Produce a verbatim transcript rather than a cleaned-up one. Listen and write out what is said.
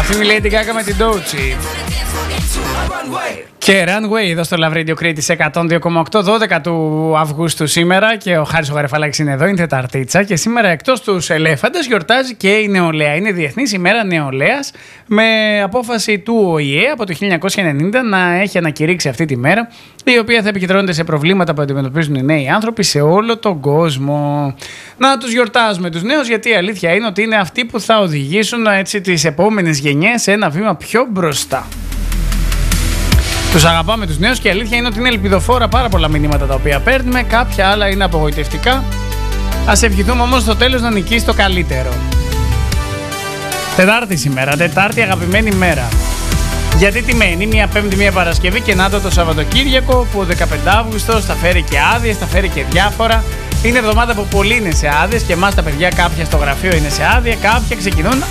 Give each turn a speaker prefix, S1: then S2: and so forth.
S1: Αυτή είναι η Lady Gaga με την Doechii. Και Runway εδώ στο Love Radio Κρήτης εκατόν δύο κόμμα οκτώ, δώδεκα του Αυγούστου σήμερα, και ο Χάρης ο Γαρεφαλάκης είναι εδώ, είναι Τεταρτίτσα, και σήμερα εκτός τους ελέφαντες γιορτάζει και η νεολαία. Είναι Διεθνής ημέρα νεολαίας, με απόφαση του Ο Η Ε από το χίλια εννιακόσια ενενήντα να έχει ανακηρύξει αυτή τη μέρα, η οποία θα επικεντρώνεται σε προβλήματα που αντιμετωπίζουν οι νέοι άνθρωποι σε όλο τον κόσμο. Να τους γιορτάζουμε τους νέους, γιατί η αλήθεια είναι ότι είναι αυτοί που θα οδηγήσουν έτσι τις επόμενες γενιές σε ένα βήμα πιο μπροστά. Τους αγαπάμε τους νέους και η αλήθεια είναι ότι είναι ελπιδοφόρα πάρα πολλά μηνύματα τα οποία παίρνουμε. Κάποια άλλα είναι απογοητευτικά. Ας ευχηθούμε όμως στο τέλος να νικήσει το καλύτερο. Τετάρτη σήμερα, Τετάρτη αγαπημένη μέρα. Γιατί τι μένει, μία Πέμπτη, μία Παρασκευή και να το το Σαββατοκύριακο που ο δεκαπέντε Αυγούστος θα φέρει και άδειες, θα φέρει και διάφορα. Είναι εβδομάδα που πολλοί είναι σε άδειες και εμάς τα παιδιά κάποια στο γραφείο είναι σε άδεια, κάποια ξεκινούν